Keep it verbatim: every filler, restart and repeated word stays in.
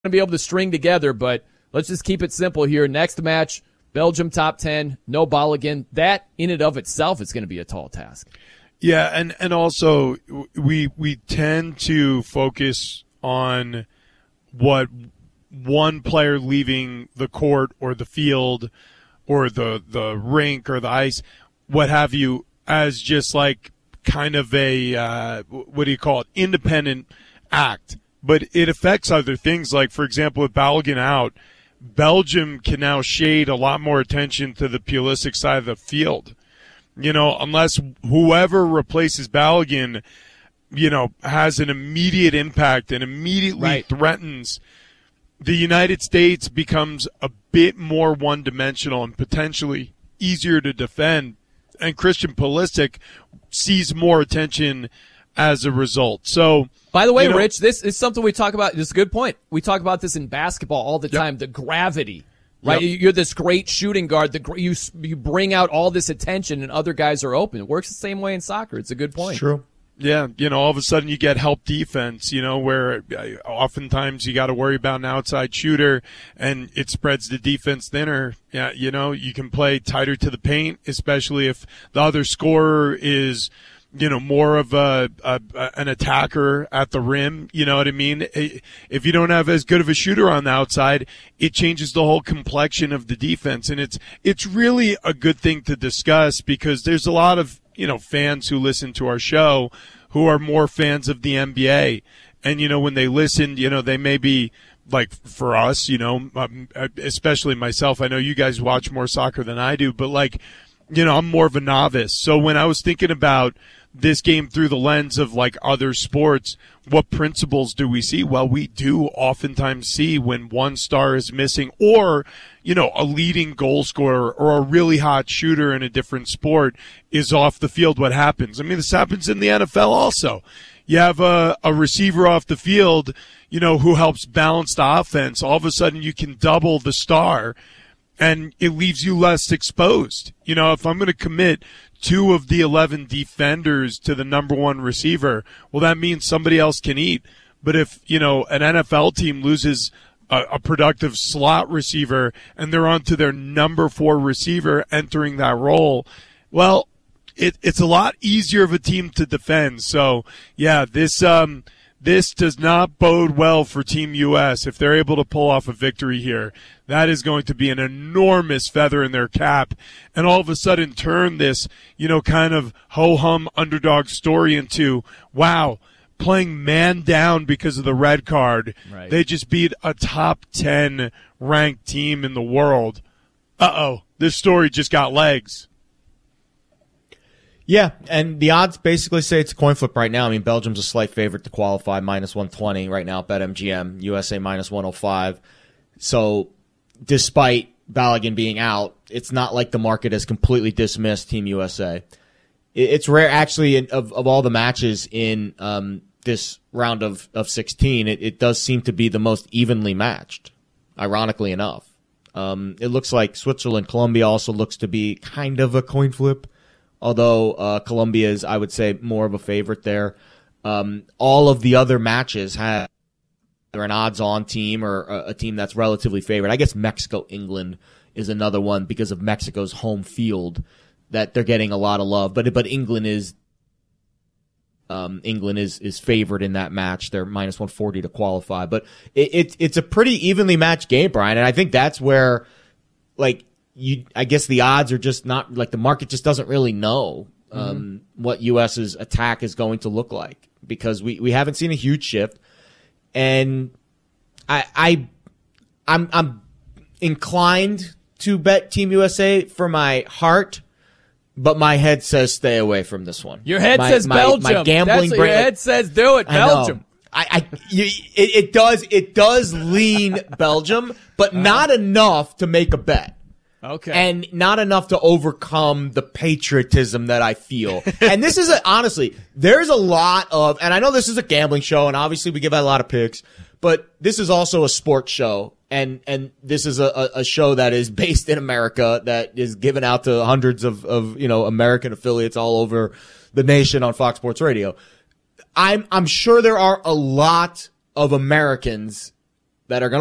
to be able to string together, but let's just keep it simple here. Next match, Belgium top ten, no Balogun. That in and of itself is going to be a tall task. Yeah, and, and also we we tend to focus on what one player leaving the court or the field or the, the rink or the ice, what have you, as just like kind of a, uh, what do you call it, independent act. But it affects other things. Like, for example, with Balogun out, Belgium can now shade a lot more attention to the Pulisic side of the field. You know, unless whoever replaces Balogun, you know, has an immediate impact and immediately right. threatens, the United States becomes a bit more one-dimensional and potentially easier to defend. And Christian Pulisic sees more attention as a result. So, by the way, you know, Rich, this is something we talk about. This is a good point. We talk about this in basketball all the yep. time, the gravity. Right, yep. you're this great shooting guard. The you you bring out all this attention, and other guys are open. It works the same way in soccer. It's a good point. It's true. Yeah, you know, all of a sudden you get help defense. You know, where oftentimes you got to worry about an outside shooter, and it spreads the defense thinner. Yeah, you know, you can play tighter to the paint, especially if the other scorer is, you know, more of a, a, an attacker at the rim. You know what I mean? If you don't have as good of a shooter on the outside, it changes the whole complexion of the defense. And it's, it's really a good thing to discuss because there's a lot of, you know, fans who listen to our show who are more fans of the N B A. And, you know, when they listen, you know, they may be like for us, you know, especially myself. I know you guys watch more soccer than I do, but like, you know, I'm more of a novice. So when I was thinking about this game through the lens of like other sports, what principles do we see? Well, we do oftentimes see when one star is missing or, you know, a leading goal scorer or a really hot shooter in a different sport is off the field, what happens? I mean, this happens in the N F L also. You have a, a receiver off the field, you know, who helps balance the offense. All of a sudden you can double the star and it leaves you less exposed. You know, if I'm going to commit two of the eleven defenders to the number one receiver, well, that means somebody else can eat. But if, you know, an N F L team loses a, a productive slot receiver and they're on to their number four receiver entering that role, well, it, it's a lot easier of a team to defend. So, yeah, this um, this does not bode well for Team U S if they're able to pull off a victory here. That is going to be an enormous feather in their cap, and all of a sudden turn this, you know, kind of ho-hum underdog story into, wow, playing man down because of the red card. Right. They just beat a top ten ranked team in the world. Uh-oh, this story just got legs. Yeah, and the odds basically say it's a coin flip right now. I mean, Belgium's a slight favorite to qualify, minus one twenty right now at BetMGM. U S A minus one oh five. So despite Balogun being out, it's not like the market has completely dismissed Team U S A. It's rare, actually, in, of, of all the matches in um, this round of, of sixteen, it, it does seem to be the most evenly matched, ironically enough. Um, it looks like Switzerland-Colombia also looks to be kind of a coin flip, although uh, Colombia is, I would say, more of a favorite there. Um, all of the other matches have either an odds-on team or a, a team that's relatively favored. I guess Mexico-England is another one because of Mexico's home field that they're getting a lot of love. But but England is um, England is is favored in that match. They're minus one forty to qualify. But it, it it's a pretty evenly matched game, Brian, and I think that's where, like, you, I guess the odds are just not, like, the market just doesn't really know um, mm-hmm. what US's attack is going to look like because we, we haven't seen a huge shift, and I I I'm I'm inclined to bet Team U S A for my heart, but my head says stay away from this one. Your head my, says my, Belgium. My gambling That's what brain, your head says do it, Belgium. I, I you, it, it does it does lean Belgium, but not enough to make a bet. Okay. And not enough to overcome the patriotism that I feel. And this is a, honestly, there's a lot of, and I know this is a gambling show, and obviously we give out a lot of picks, but this is also a sports show, and and this is a, a show that is based in America, that is given out to hundreds of, of you know American affiliates all over the nation on Fox Sports Radio. I'm I'm sure there are a lot of Americans that are going